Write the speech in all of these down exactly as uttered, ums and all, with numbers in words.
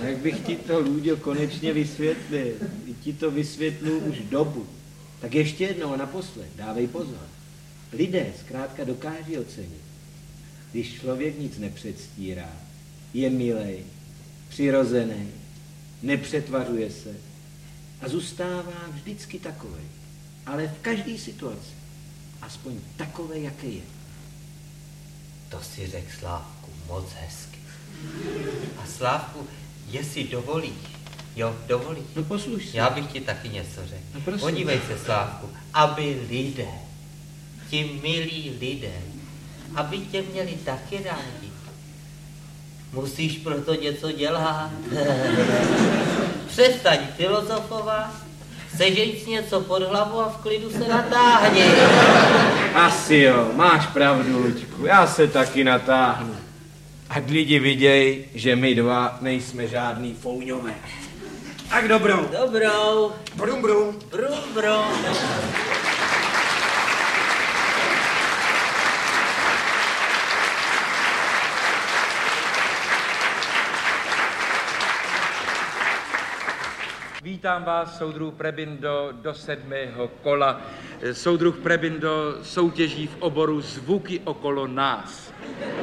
Jak bych ti to, Lůďo, konečně vysvětlil. I ti to vysvětlil už dobu. Tak ještě jednou a naposled, dávej pozor. Lidé zkrátka dokáží ocenit, když člověk nic nepředstírá, je milej, přirozený, nepřetvařuje se a zůstává vždycky takovej, ale v každé situaci, aspoň takovej, jaký je. To si řekl, Slávku, moc hezky. A Slávku, jestli dovolíš, jo, dovolíš. No posluš se. Já bych ti taky něco řekl. No prosím. Podívej se, Slávku, aby lidé, ti milí lidé, aby tě měli taky rádi, musíš proto něco dělat. Přestaň filozofovat, sežeň si něco pod hlavu a v klidu se natáhni. Asi jo, máš pravdu, Luďku, já se taky natáhnu. Ať lidi viděj, že my dva nejsme žádný fouňové. Tak dobrou. Dobrou. Brum, brum. Brum, brum. Vítám vás, soudruh Prebindo, do sedmého kola. Soudruh Prebindo soutěží v oboru Zvuky okolo nás.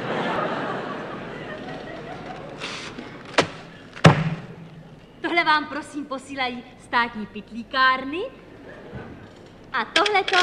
Tohle vám prosím posílají státní pytlíkárny a tohleto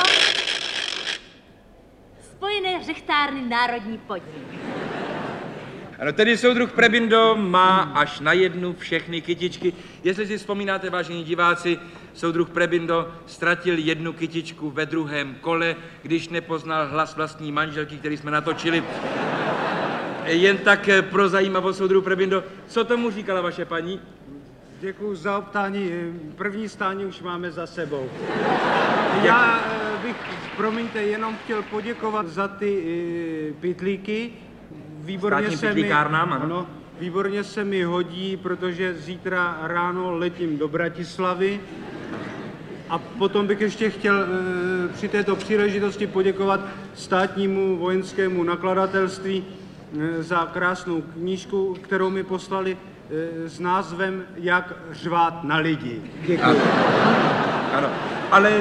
Spojené řechtárny Národní podnik. Ano, tedy soudruh Prebindo má až na jednu všechny kytičky. Jestli si vzpomínáte, vážení diváci, soudruh Prebindo ztratil jednu kytičku ve druhém kole, když nepoznal hlas vlastní manželky, který jsme natočili. Jen tak pro zajímavost, soudruh Prebindo, co tomu říkala vaše paní? Děkuji za optání. První stání už máme za sebou. Já bych, promiňte, jenom chtěl poděkovat za ty uh, pytlíky. Výborně se mi, ano, výborně se mi hodí, protože zítra ráno letím do Bratislavy. A potom bych ještě chtěl uh, při této příležitosti poděkovat státnímu vojenskému nakladatelství uh, za krásnou knížku, kterou mi poslali s názvem Jak řvát na lidi. Děkuji. Ano, ano, ale...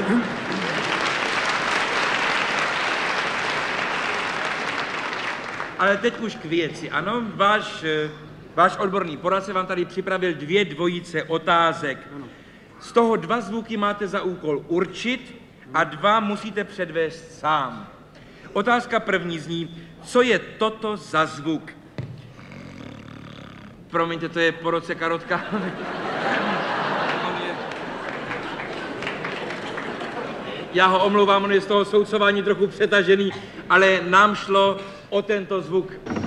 Ale teď už k věci, ano, váš, váš odborný poradce vám tady připravil dvě dvojice otázek. Ano. Z toho dva zvuky máte za úkol určit a dva musíte předvést sám. Otázka první zní, co je toto za zvuk? Promiňte, to je po roce karotka. Já ho omlouvám, on je z toho soudcování trochu přetažený, ale nám šlo o tento zvuk.